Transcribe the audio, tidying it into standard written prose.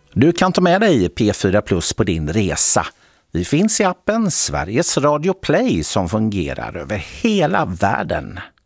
Du kan ta med dig P4 Plus på din resa. Vi finns i appen Sveriges Radio Play som fungerar över hela världen.